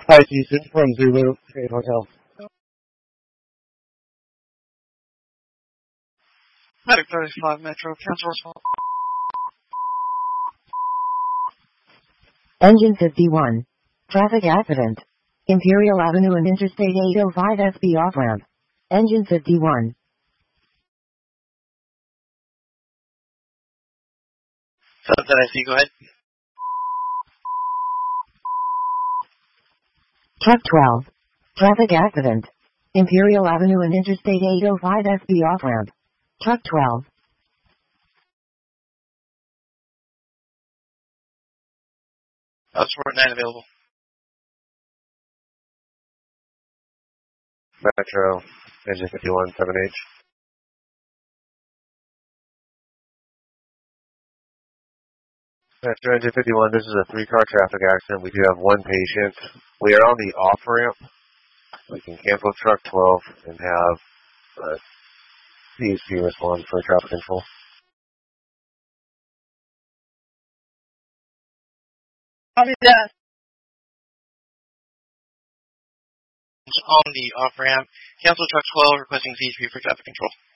Hi, Houston from Zulu State Hotel. Medic 35 Metro, cancel response. Engine 51. Traffic accident. Imperial Avenue and Interstate 805 SB off-ramp. Engine 51. Something I see, go ahead. Truck 12. Traffic accident. Imperial Avenue and Interstate 805 SB off-ramp. Truck 12. Sport 9 available. Metro, Engine 51, 7H. Metro, Engine 51, this is a 3-car traffic accident. We do have one patient. We are on the off-ramp. We can cancel truck 12 and have CHP respond for traffic control. Copy that. On the off-ramp, cancel truck 12, requesting CHP for traffic control.